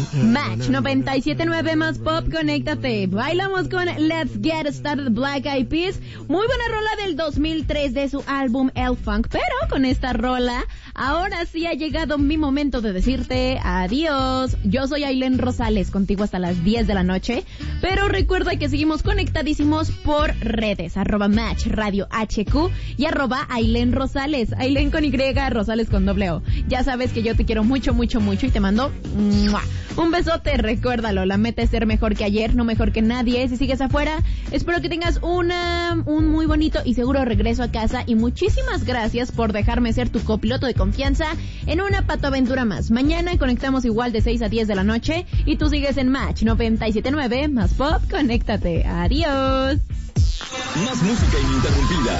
Match 97.9 más pop, conéctate. Bailamos con Let's Get Started, Black Eyed Peas. Muy buena rola del 2003 de su álbum El Funk. Pero con esta rola, ahora sí ha llegado mi momento de decirte adiós. Yo soy Ailén Rosales, contigo hasta las 10 de la noche. Pero recuerda que seguimos conectadísimos por redes. @Match Radio HQ y @Ailén Rosales. Ailén con Y, Rosales con O. Ya sabes que yo te quiero mucho, mucho, mucho y te mando un besote. Recuérdalo, la meta es ser mejor que ayer, no mejor que nadie. Si sigues afuera, espero que tengas un muy bonito y seguro regreso a casa. Y muchísimas gracias por dejarme ser tu copiloto de confianza en una patoaventura más. Mañana conectamos igual de 6 a 10 de la noche y tú sigues en Match 97.9 más pop. Conéctate. Adiós. Más música ininterrumpida.